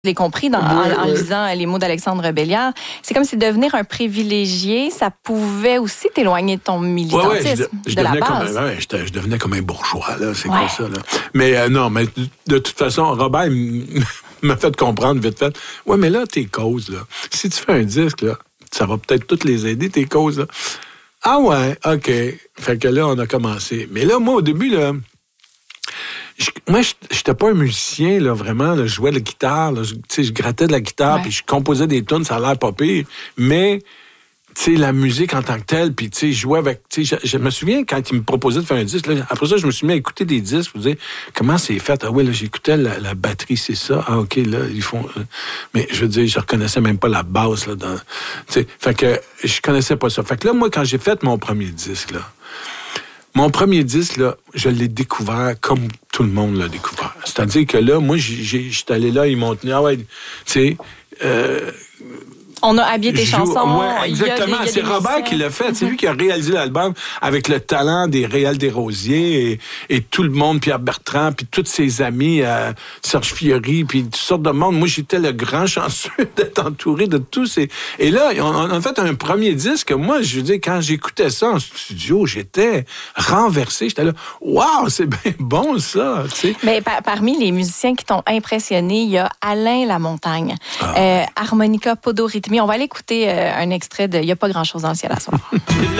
l'ai compris en lisant les mots d'Alexandre Belliard, c'est comme si devenir un privilégié, ça pouvait aussi t'éloigner de ton militantisme, de la base. Je devenais comme un bourgeois, là, c'est quoi ça, là? Mais non, mais de toute façon, Robert m'a fait comprendre vite fait, mais là, tes causes, là, si tu fais un disque, là, ça va peut-être toutes les aider, tes causes, là. Ah ouais, OK. Fait que là, on a commencé. Mais là, moi, au début, là, moi, j'étais pas un musicien, là, vraiment. Là, je jouais de la guitare. Là, je grattais de la guitare, puis je composais des tunes, ça a l'air pas pire. Mais, tu sais, la musique en tant que telle, puis, tu sais, je jouais avec... Tu sais, je me souviens, quand ils me proposaient de faire un disque, là, après ça, je me suis mis à écouter des disques, pour dire, comment c'est fait? Ah oui, là, j'écoutais la batterie, c'est ça. Ah, OK, là, ils font... Mais, je veux dire, je reconnaissais même pas la basse, là, dans... Tu sais, fait que je connaissais pas ça. Fait que là, moi, quand j'ai fait mon premier disque, là, je l'ai découvert comme tout le monde l'a découvert. C'est-à-dire que là, moi, j'étais allé là, ils m'ont tenu, tu sais... On a habillé tes chansons. Ouais, exactement. C'est Robert qui l'a fait. C'est lui qui a réalisé l'album avec le talent des Réal Desrosiers et tout le monde, Pierre Bertrand, puis tous ses amis, Serge Fiori, puis toutes sortes de monde. Moi, j'étais le grand chanceux d'être entouré de tous. Et là, on a fait un premier disque. Moi, je veux dire, quand j'écoutais ça en studio, j'étais renversé. J'étais là, waouh, c'est bien bon, ça. Tu sais. Mais parmi les musiciens qui t'ont impressionné, il y a Alain Lamontagne, harmonica, podorythmie. On va aller écouter un extrait de « Il n'y a pas grand-chose dans le ciel à soir ».